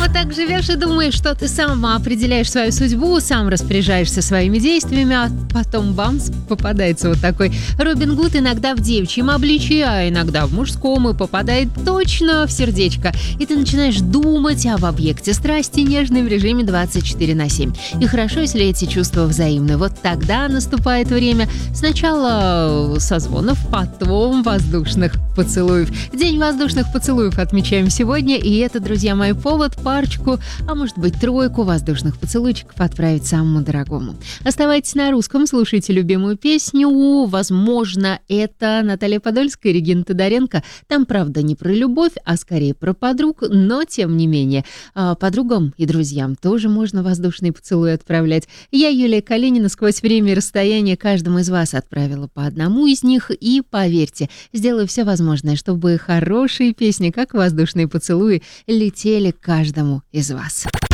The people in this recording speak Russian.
вот так живешь и думаешь, что ты сам определяешь свою судьбу, сам распоряжаешься своими действиями, а потом бамс, попадается вот такой Робин Гуд иногда в девичьем обличии, а иногда в мужском, и попадает точно в сердечко. И ты начинаешь думать об объекте страсти нежным режиме 24/7. И хорошо, если эти чувства взаимны. Вот тогда наступает время сначала созвонов, потом воздушных поцелуев. День воздушных поцелуев отмечаем сегодня, и это, друзья мои, повод парочку, а может быть тройку воздушных поцелуйчиков отправить самому дорогому. Оставайтесь на русском, слушайте любимую песню. Возможно, это Наталья Подольская и Регина Тодоренко. Там, правда, не про любовь, а скорее про подруг, но тем не менее. Подругам и друзьям тоже можно воздушные поцелуи отправлять. Я, Юлия Калинина, сквозь время и расстояние каждому из вас отправила по одному из них, и, поверьте, сделаю все возможное, чтобы хорошие песни, как воздушные поцелуи, летели к каждому из вас.